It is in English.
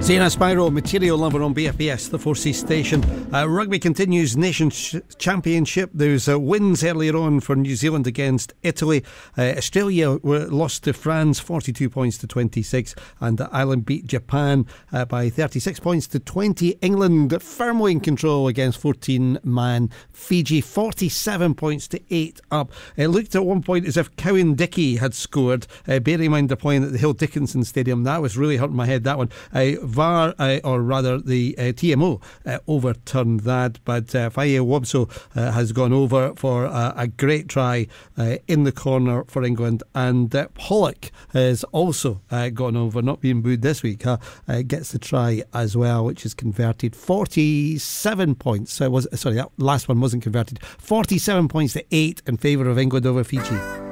Zena Spyro, Material Lover on BFBS, the 4C station. Rugby continues Nations Championship. There's wins earlier on for New Zealand against Italy. Australia lost to France 42 points to 26, and Ireland beat Japan by 36 points to 20. England firmly in control against 14-man Fiji, 47 points to 8 up. It looked at one point as if Cowan Dickey had scored. Bear in mind they're playing at the Hill Dickinson Stadium. That was really hurting my head, that one. VAR, or rather the TMO, overturned that, but Faye Wobso has gone over for a great try in the corner for England, and Pollock has also gone over, not being booed this week, gets the try as well, which is converted. 47 points, that last one wasn't converted. 47 points to 8 in favour of England over Fiji.